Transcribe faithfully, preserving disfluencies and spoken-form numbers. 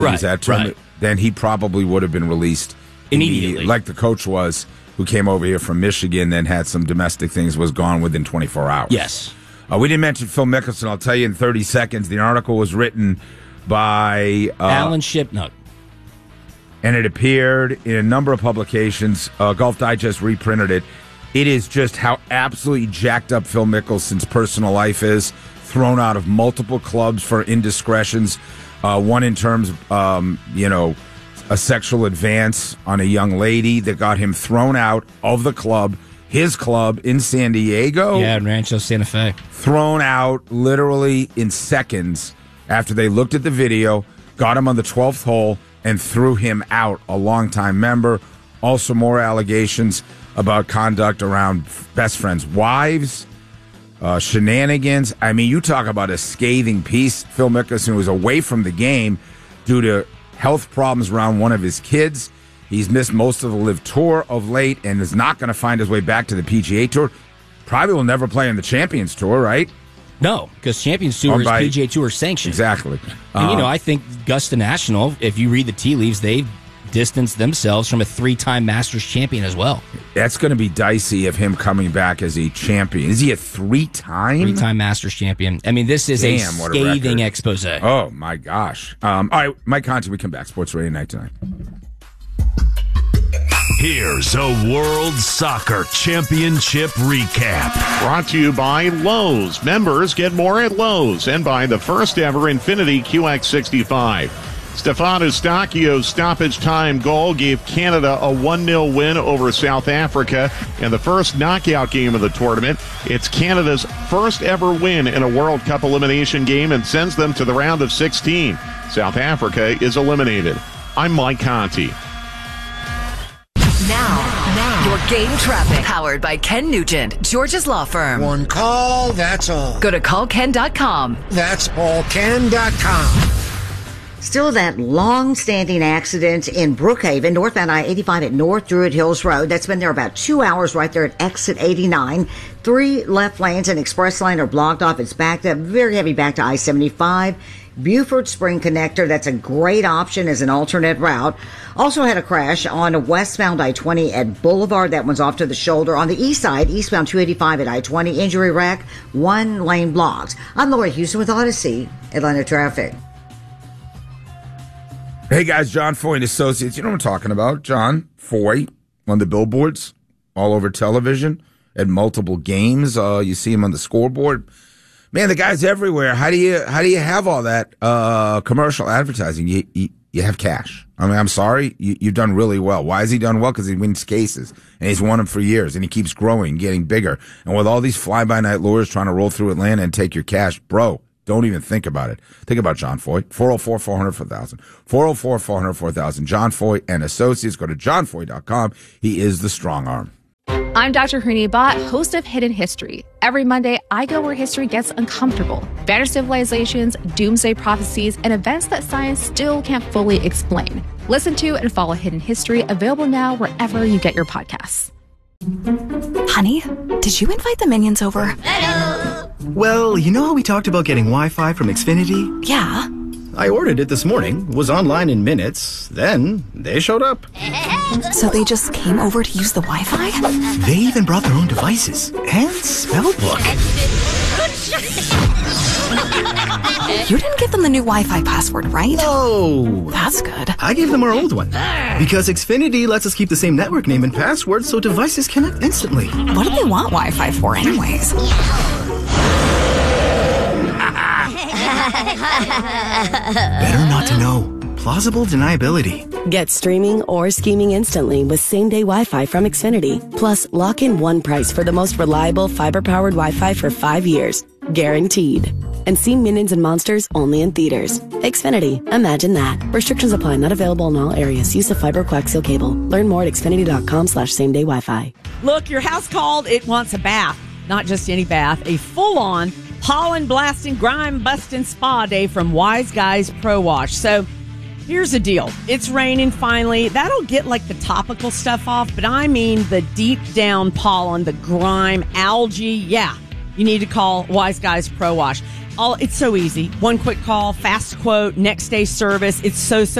Right, he was at tournament, right. then he probably would have been released immediately. immediately. Like the coach was, who came over here from Michigan, then had some domestic things, was gone within twenty-four hours. Yes. Uh, we didn't mention Phil Mickelson. I'll tell you in thirty seconds. The article was written by uh, Alan Shipnuck. And it appeared in a number of publications. Uh, Golf Digest reprinted it. It is just how absolutely jacked up Phil Mickelson's personal life is. Thrown out of multiple clubs for indiscretions. Uh, one in terms of, um, you know, a sexual advance on a young lady that got him thrown out of the club. His club in San Diego. Yeah, in Rancho Santa Fe. Thrown out literally in seconds after they looked at the video, got him on the twelfth hole, and threw him out, a longtime member. Also more allegations about conduct around best friends' wives, uh, shenanigans. I mean, you talk about a scathing piece. Phil Mickelson was away from the game due to health problems around one of his kids. He's missed most of the LIV Tour of late and is not going to find his way back to the P G A Tour. Probably will never play on the Champions Tour, right? No, because Champions Tour is by, P G A Tour sanctioned. Exactly. And, um, you know, I think Augusta National, if you read the tea leaves, they've distanced themselves from a three-time Masters champion as well. That's going to be dicey of him coming back as a champion. Is he a three-time? Three-time Masters champion. I mean, this is Damn, a scathing a expose. Oh, my gosh. Um, all right, Mike Conti, we come back. Sports Radio ninety-nine. Here's a World Soccer Championship recap. Brought to you by Lowe's. Members get more at Lowe's, and by the first ever Infiniti Q X sixty-five. Stefan Eustáquio's stoppage time goal gave Canada a one nil win over South Africa in the first knockout game of the tournament. It's Canada's first ever win in a World Cup elimination game and sends them to the round of sixteen. South Africa is eliminated. I'm Mike Conti. Now, now, your game traffic. Powered by Ken Nugent, George's Law Firm. One call, that's all. Go to call ken dot com. That's all ken dot com. Still that long-standing accident in Brookhaven, northbound I eighty-five at North Druid Hills Road. That's been there about two hours right there at exit eighty-nine. Three left lanes and express lane are blocked off. It's backed up, very heavy back to I seventy-five. Buford Spring Connector, that's a great option as an alternate route. Also had a crash on westbound I twenty at Boulevard. That one's off to the shoulder. On the east side, eastbound two eighty-five at I twenty. Injury rack, one lane blocked. I'm Laura Houston with Odyssey, Atlanta Traffic. Hey guys, John Foy and Associates. You know what I'm talking about? John Foy on the billboards all over television at multiple games. Uh, you see him on the scoreboard. Man, the guy's everywhere. How do you how do you have all that uh, commercial advertising? You, you you have cash. I mean, I'm sorry, you, you've done really well. Why has he done well? Because he wins cases, and he's won them for years, and he keeps growing, getting bigger. And with all these fly-by-night lawyers trying to roll through Atlanta and take your cash, bro, don't even think about it. Think about John Foy. four oh four, four hundred, four thousand. four oh four, four hundred, four thousand. John Foy and Associates. Go to john foy dot com. He is the strong arm. I'm Doctor Hrini Bhatt, host of Hidden History. Every Monday, I go where history gets uncomfortable. Vanished civilizations, doomsday prophecies, and events that science still can't fully explain. Listen to and follow Hidden History, available now wherever you get your podcasts. Honey, did you invite the minions over? Hello! Well, you know how we talked about getting Wi-Fi from Xfinity? Yeah. I ordered it this morning, was online in minutes, then they showed up. So they just came over to use the Wi-Fi? They even brought their own devices and spell book. You didn't give them the new Wi-Fi password, right? No. That's good. I gave them our old one. Because Xfinity lets us keep the same network name and password so devices connect instantly. What do they want Wi-Fi for anyways? Better not to know. Plausible deniability. Get streaming or scheming instantly with same-day Wi-Fi from Xfinity. Plus, lock in one price for the most reliable fiber-powered Wi-Fi for five years. Guaranteed. And see Minions and Monsters only in theaters. Xfinity. Imagine that. Restrictions apply. Not available in all areas. Use of fiber coaxial cable. Learn more at xfinity.com slash same-day Wi-Fi. Look, your house called. It wants a bath. Not just any bath. A full-on pollen-blasting, grime-busting spa day from Wise Guys Pro Wash. So here's the deal. It's raining finally. That'll get like the topical stuff off, but I mean the deep down pollen, the grime, algae. Yeah, you need to call Wise Guys Pro Wash. all it's so easy. One quick call, fast quote, next day service. It's so, so